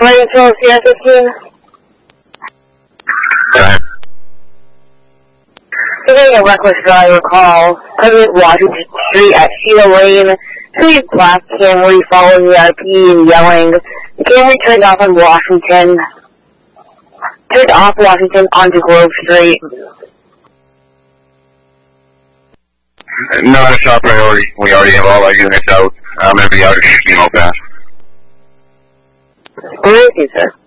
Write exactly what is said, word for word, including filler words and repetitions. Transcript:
Flight until Sierra fifteen. Go ahead. You're getting a reckless driver call. President Washington Street at Sheila Lane. Three black Camry following the I P and yelling. The Camry turned off on Washington. Turned off Washington onto Grove Street. No, that's our priority. We already have all our units out. I'm going to be out as soon as fast. Where is he, sir?